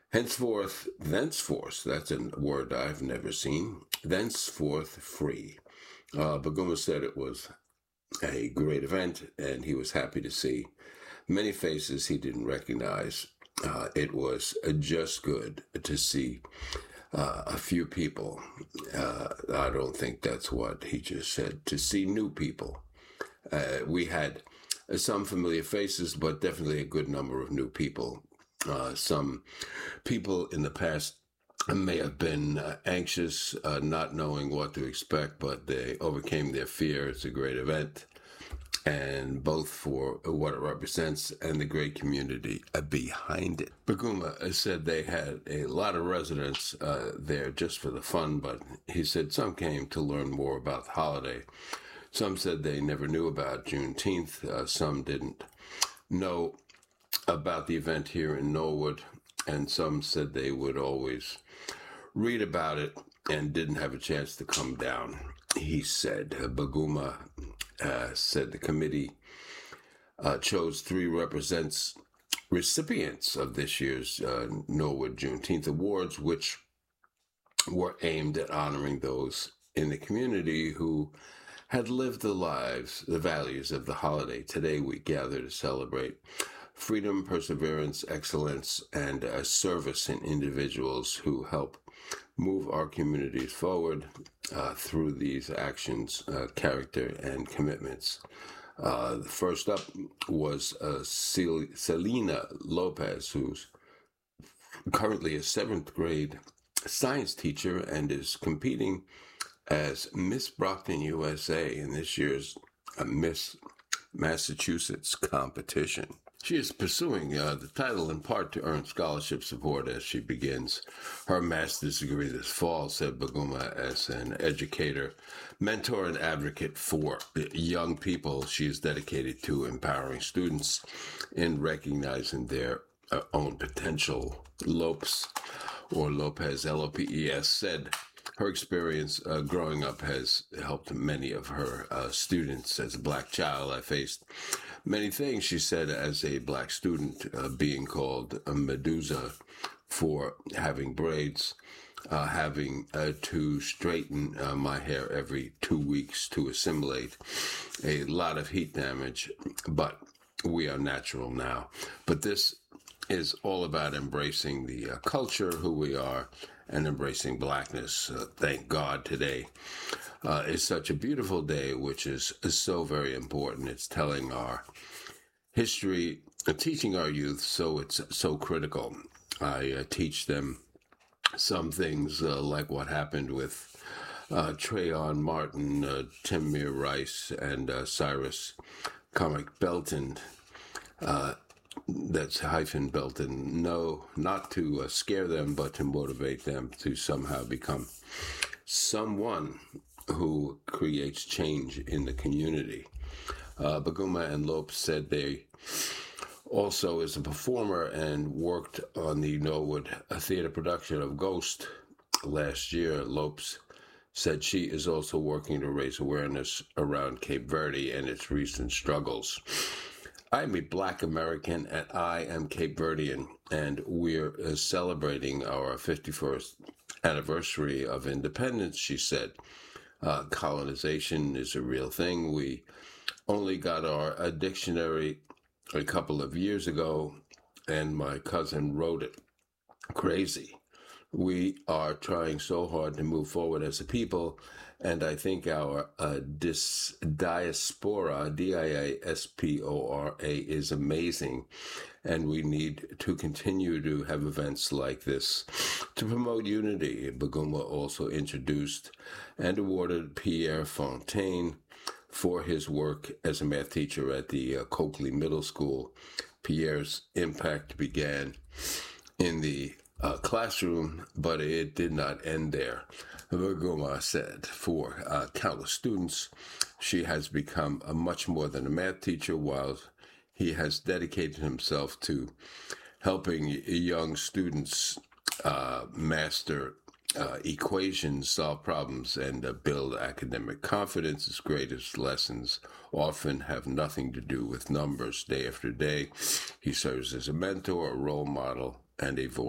Thenceforth, that's a word I've never seen, thenceforth free. Baguma said it was a great event, and he was happy to see many faces he didn't recognize. It was just good to see a few people. I don't think that's what he just said, to see new people. We had some familiar faces, but definitely a good number of new people. Some people in the past may have been anxious, not knowing what to expect, but they overcame their fear. It's a great event, and both for what it represents and the great community behind it. Baguma said they had a lot of residents there just for the fun, but he said some came to learn more about the holiday. Some said they never knew about Juneteenth. Some didn't know about the event here in Norwood, and some said they would always read about it and didn't have a chance to come down. He said, Baguma said the committee chose 3 recipients of this year's Norwood Juneteenth Awards, which were aimed at honoring those in the community who had lived the values of the holiday. Today we gather to celebrate freedom, perseverance, excellence, and service in individuals who help move our communities forward through these actions, character, and commitments. The first up was Selena Lopez, who's currently a 7th grade science teacher and is competing as Miss Brockton USA in this year's Miss Massachusetts competition. She is pursuing the title in part to earn scholarship support as she begins her master's degree this fall, said Baguma. As an educator, mentor, and advocate for young people, she is dedicated to empowering students in recognizing their own potential. Lopez, Lopez, said her experience growing up has helped many of her students. As a black child, I faced many things, she said, as a black student, being called a Medusa for having braids, having to straighten my hair every 2 weeks to assimilate, a lot of heat damage, but we are natural now. But this is all about embracing the culture, who we are, and embracing blackness. Thank God today is such a beautiful day, which is so very important. It's telling our history, teaching our youth, so it's so critical. I teach them some things like what happened with Trayvon Martin, Tamir Rice, and Cyrus Comic Belton. That's hyphen Belton. No, not to scare them, but to motivate them to somehow become someone who creates change in the community. Baguma and Lopes said they also is a performer and worked on the Norwood theater production of Ghost last year. Lopes said she is also working to raise awareness around Cape Verde and its recent struggles. I'm a Black American and I am Cape Verdean, and we're celebrating our 51st anniversary of independence, she said. Colonization is a real thing. We only got our dictionary a couple of years ago, and my cousin wrote it. Crazy. We are trying so hard to move forward as a people, and I think our diaspora, Diaspora, is amazing, and we need to continue to have events like this to promote unity. Baguma also introduced and awarded Pierre Fontaine for his work as a math teacher at the Coakley Middle School. Pierre's impact began in the classroom, but it did not end there. Baguma said for countless students, she has become much more than a math teacher, while he has dedicated himself to helping young students master equations, solve problems, and build academic confidence. His greatest lessons often have nothing to do with numbers. Day after day, he serves as a mentor, a role model, and a voice